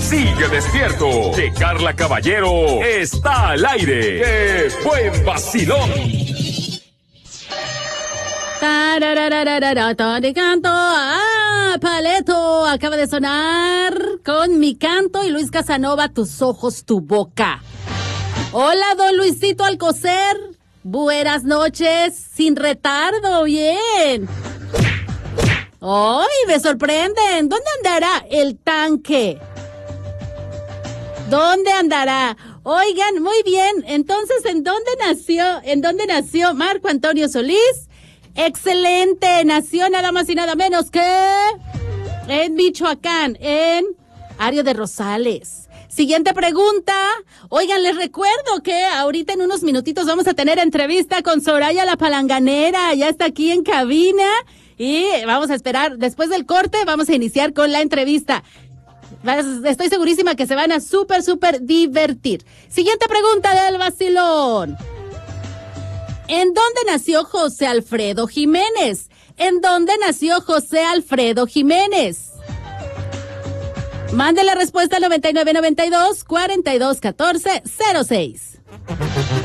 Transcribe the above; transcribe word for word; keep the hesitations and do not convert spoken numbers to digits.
Sigue despierto, que Carla Caballero está al aire. ¡Qué buen vacilón! Te canto, ah, Paleto, acaba de sonar con Mi Canto y Luis Casanova, Tus ojos, tu boca. Hola, don Luisito Alcocer, buenas noches, sin retardo, bien. ¡Ay, me sorprenden! ¿Dónde andará el tanque? ¿Dónde andará? Oigan, muy bien, entonces, ¿en dónde nació? ¿En dónde nació Marco Antonio Solís? Excelente, nació nada más y nada menos que en Michoacán, en Ario de Rosales. Siguiente pregunta. Oigan, les recuerdo que ahorita en unos minutitos vamos a tener entrevista con Soraya la Palanganera. Ya está aquí en cabina y vamos a esperar. Después del corte vamos a iniciar con la entrevista. Estoy segurísima que se van a súper, súper divertir. Siguiente pregunta del vacilón. ¿En dónde nació José Alfredo Jiménez? ¿En dónde nació José Alfredo Jiménez? Mande la respuesta al noventa y nueve noventa y dos, cuarenta y dos catorce cero seis.